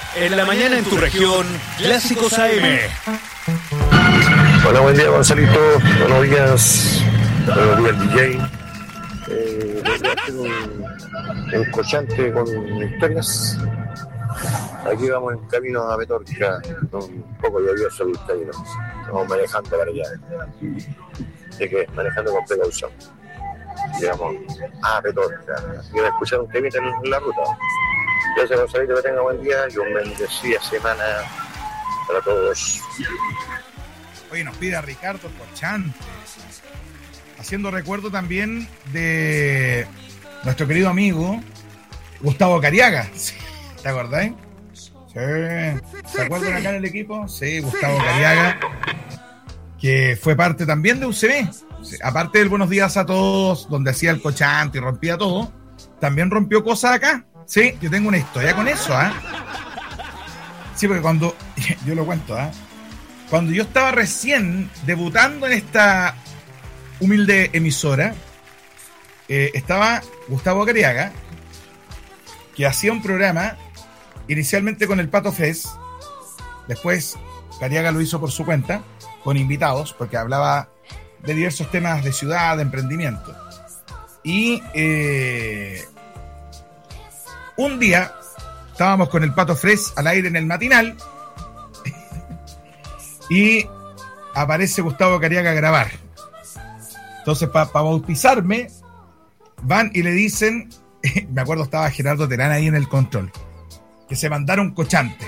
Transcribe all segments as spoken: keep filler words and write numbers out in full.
En la mañana en tu región, Clásicos A M. Hola, buen día, Gonzalito. Buenos días. Buenos días, D J. Eh, voy a hacer un, un cochante con historias. Aquí vamos en camino a Petorca, un poco lluvioso el camino. Estamos manejando para allá. Así que manejando con precaución. Llegamos a Petorca. Y van a escuchar un temita en la ruta. Gracias, Gonzalito, que tenga buen día y un bendecida semana para todos. Oye, nos pide a Ricardo Cochante. Haciendo recuerdo también de nuestro querido amigo Gustavo Cariaga. ¿Te acordáis? Sí. ¿Se acuerdan acá en el equipo? Sí, Gustavo Cariaga, que fue parte también de U C B. Sí, aparte del Buenos Días a Todos, donde hacía el cochante y rompía todo, también rompió cosas acá. Sí, yo tengo una historia con eso, ¿ah? ¿eh? Sí, porque cuando, yo lo cuento, ¿ah? ¿eh? Cuando yo estaba recién debutando en esta humilde emisora, eh, estaba Gustavo Cariaga, que hacía un programa inicialmente con el Pato Fez, después Cariaga lo hizo por su cuenta, con invitados, porque hablaba de diversos temas de ciudad, de emprendimiento. Y eh, un día estábamos con el Pato Fez al aire en el matinal y aparece Gustavo Cariaga a grabar. Entonces, para pa bautizarme, van y le dicen, me acuerdo estaba Gerardo Terán ahí en el control, que se mandaron cochante.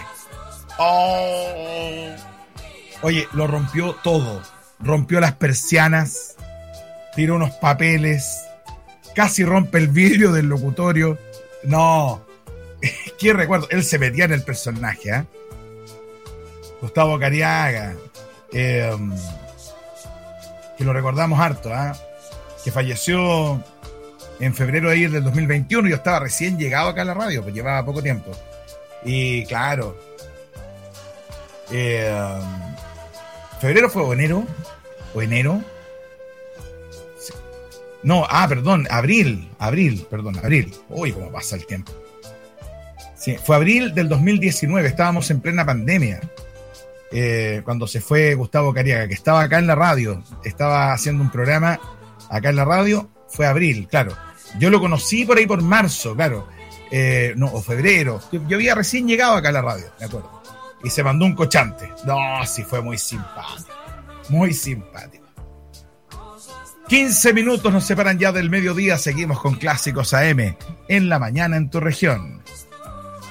Oh. Oye, lo rompió todo. Rompió las persianas, tiró unos papeles, casi rompe el vidrio del locutorio. No, qué recuerdo. Él se metía en el personaje, ¿eh? Gustavo Cariaga, eh, que lo recordamos harto, ¿eh? Que falleció en febrero de ahí del dos mil veintiuno. Yo estaba recién llegado acá a la radio, pues llevaba poco tiempo. Y claro, eh, febrero fue o enero, o enero. Sí. No, ah, perdón, abril, abril, perdón, abril. Uy, cómo pasa el tiempo. Sí, fue abril del dos mil diecinueve, estábamos en plena pandemia. Eh, cuando se fue Gustavo Cariaga, que estaba acá en la radio, estaba haciendo un programa acá en la radio, fue abril, claro. Yo lo conocí por ahí por marzo, claro, eh, no, o febrero. Yo, yo había recién llegado acá a la radio, me acuerdo. Y se mandó un cochante. No, sí, fue muy simpático, muy simpático. quince minutos nos separan ya del mediodía, seguimos con Clásicos A M, en la mañana en tu región.